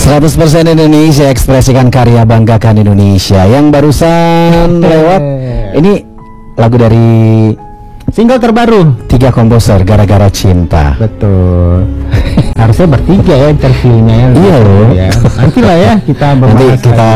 100% Indonesia, ekspresikan karya, banggakan Indonesia. Yang barusan lewat ini lagu dari single terbaru 3 komposer, Gara-gara Cinta. Betul. Harusnya bertiga ya interviewnya ya. Iya loh ya. Nanti lah ya kita nanti kita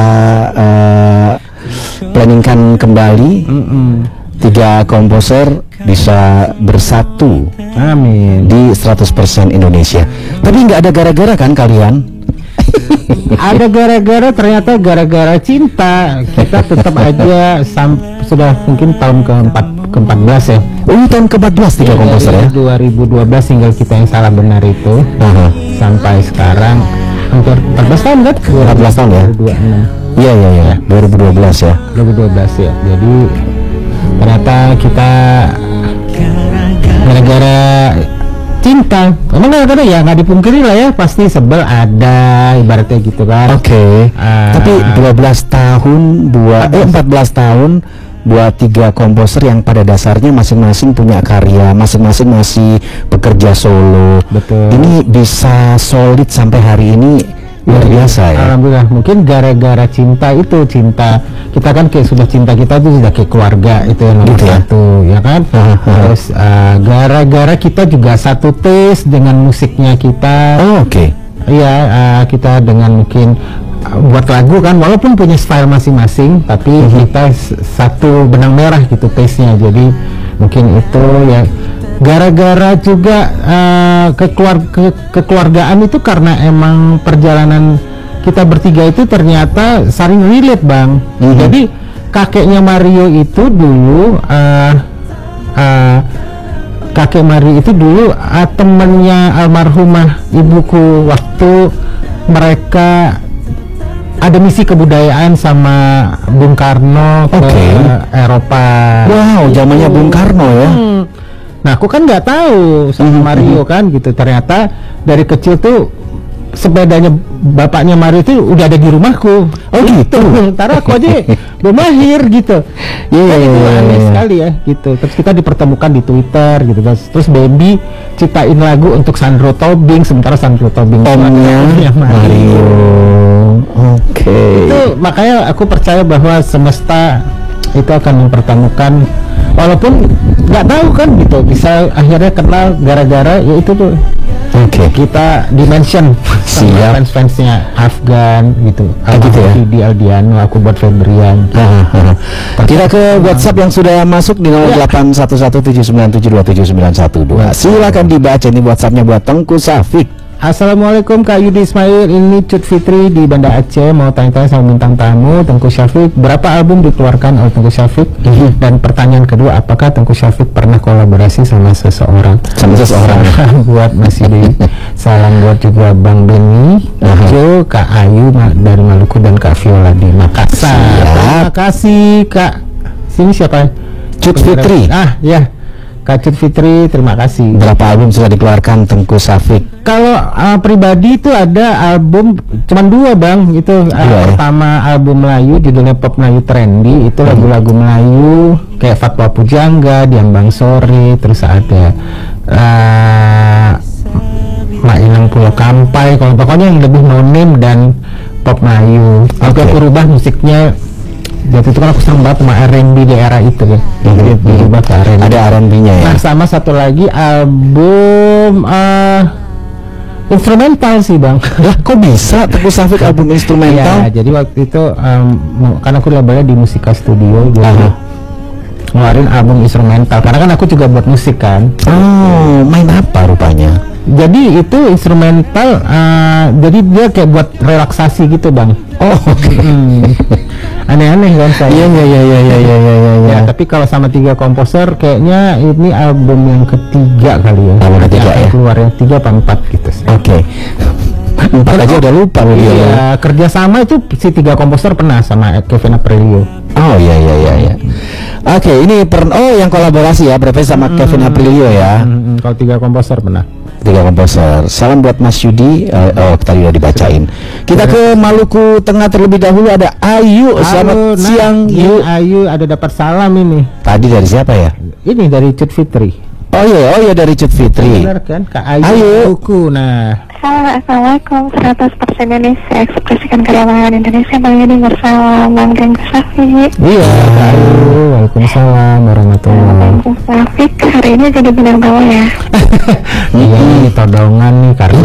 planningkan kembali. 3 komposer bisa bersatu. Amin. Di 100% Indonesia. Tapi nggak ada gara-gara kan kalian? Ada gara-gara, ternyata gara-gara cinta. Kita tetap aja sudah mungkin tahun ke-14 ya. Oh, tahun ke-14 3 komposer ya. 2012 single kita yang salah benar itu. Sampai sekarang hampir 14 tahun kan? 14 tahun ya. 2026. Iya. 2012 ya. 2012 ya. Jadi ternyata kita gara-gara cinta. Emang gara-gara ya nggak dipungkiri lah ya, pasti sebel ada ibaratnya gitu kan. Oke. Tapi 12 tahun 14 tahun buat 3 komposer yang pada dasarnya masing-masing punya karya, masing-masing masih bekerja solo. Betul. Ini bisa solid sampai hari ini. Luar biasa ya. Alhamdulillah. Mungkin gara-gara cinta itu, cinta kita kan kayak sudah cinta kita itu sudah kayak keluarga, itu yang nomor satu ya kan. Terus gara-gara kita juga satu taste dengan musiknya kita. Oke. Iya, kita dengan mungkin buat lagu kan walaupun punya style masing-masing, tapi kita satu benang merah gitu taste-nya. Jadi mungkin itu ya. Gara-gara juga kekeluargaan itu karena emang perjalanan kita bertiga itu ternyata saling relate bang. Jadi kakeknya Mario itu dulu kakek Mario itu dulu temannya almarhumah ibuku waktu mereka ada misi kebudayaan sama Bung Karno ke Eropa. Wow, zamannya Bung Karno ya. Nah, aku kan nggak tahu sama Mario kan gitu. Ternyata dari kecil tuh sepedanya bapaknya Mario itu udah ada di rumahku. Oh gitu. Ntar aku aja belum lahir gitu. Iya. Aneh sekali ya gitu. Terus kita dipertemukan di Twitter gitu. Terus Baby ciptain lagu untuk Sandro Tobing, sementara Sandro Tobing omnya Mario. Oke. Itu makanya aku percaya bahwa semesta itu akan mempertemukan, walaupun nggak tahu kan gitu, bisa akhirnya kenal gara-gara ya itu tuh. Kita dimension sama fans-fansnya Afgan gitu. Gitu ya. Di Aldiano, aku buat Febrian. Kita ke WhatsApp yang sudah masuk di 081179727912. Silakan dibaca, ini WhatsAppnya buat Tengku Safik. Assalamualaikum Kak Yudi Ismail, ini Cut Fitri di Banda Aceh, mau tanya-tanya sama bintang tamu Tengku Syafiq, berapa album dikeluarkan oleh Tengku Syafiq? Dan pertanyaan kedua, apakah Tengku Syafiq pernah kolaborasi sama seseorang? Buat Mas Yudi, salam buat juga Bang Beni, Jo, Kak Ayu dari Maluku, dan Kak Viola di Makassar. Terima kasih Kak. Sini siapa? Cut Fitri. Ya, Kak Cut Fitri, terima kasih. Berapa album sudah dikeluarkan Tengku Syafiq? Kalau pribadi itu ada album cuman 2 bang, itu pertama album Melayu judulnya Pop Melayu Trendy, itu lagu-lagu Melayu kayak Fatwa Pujangga, Diambang Sore, terus ada Mak Inang Pulau Kampai, kalau pokoknya yang lebih no-name dan pop Melayu. Aku rubah musiknya. Jadi itu kan aku senang banget sama R&B di era itu ya. Jadi berubah ke R&B. Ada R&B-nya ya. Nah, sama satu lagi album instrumental sih bang. Lah kok bisa Tengku Syafiq album instrumental? Ya, jadi waktu itu karena aku labelnya di Musika Studio, jadi ngeluarin album instrumental. Karena kan aku juga buat musik kan. Oh, main apa rupanya? Jadi itu instrumental, jadi dia kayak buat relaksasi gitu bang. Oh, aneh-aneh kan saya. Iya. Tapi kalau sama 3 komposer kayaknya ini album yang ketiga kali ya. Album ketiga ya. Keluar yang 3 apa 4 gitu. 4 aja udah lupa loh dia. Iya, kerja sama itu si 3 komposer pernah sama Kevin Aprilio. Oh iya. Oke, ini yang kolaborasi ya, berarti sama Kevin Aprilio ya. Kalau 3 komposer pernah. 3 komposer. Salam buat Mas Yudi. Tadi udah dibacain. Kita ke Maluku Tengah terlebih dahulu, ada Ayu. Selamat siang Yu. Ayu ada dapat salam ini. Tadi dari siapa ya? Ini dari Cut Fitri. Oh iya dari Cut Fitri. Benar kan? Kak Ayu. Ayu. Buku. Nah, Halo, Assalamualaikum. 100% Indonesia, ekspresikan karyawan Indonesia. Bang Yudi bersama Bang Genggu Safik. iya Kak Ayu. Waalaikumsalam warahmatullahi. Genggu Safik hari ini jadi bintang tamu ya. Iya, ini todongan nih karena